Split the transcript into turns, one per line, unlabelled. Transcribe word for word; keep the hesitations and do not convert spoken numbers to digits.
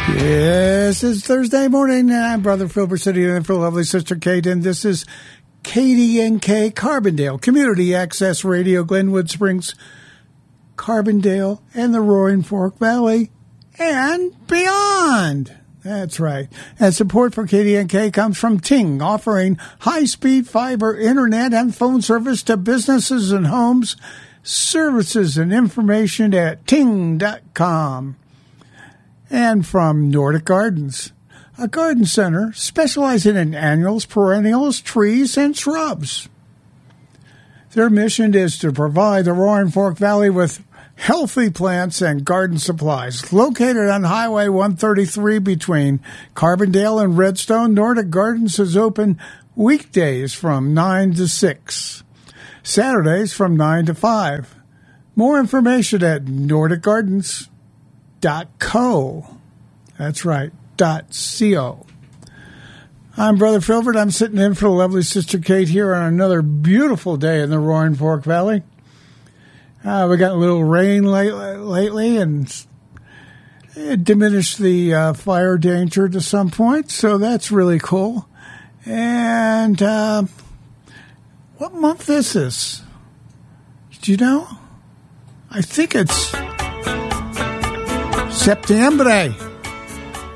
Yes, it's Thursday morning, and I'm Brother Filbert sitting in for lovely Sister Kate, and this is K D N K Carbondale, Community Access Radio, Glenwood Springs, Carbondale, and the Roaring Fork Valley, and beyond. That's right. And support for K D N K comes from Ting, offering high-speed fiber internet and phone service to businesses and homes. Services and information at ting dot com. And from Nordic Gardens, a garden center specializing in annuals, perennials, trees, and shrubs. Their mission is to provide the Roaring Fork Valley with healthy plants and garden supplies. Located on Highway one thirty-three between Carbondale and Redstone, Nordic Gardens is open weekdays from nine to six, Saturdays from nine to five. More information at nordic gardens dot co. That's right, dot co. I'm Brother Filbert. I'm sitting in for the lovely Sister Kate here on another beautiful day in the Roaring Fork Valley. Uh, we got a little rain late, lately, and it diminished the uh, fire danger to some point, so that's really cool. And uh, what month is this? Do you know? I think it's September.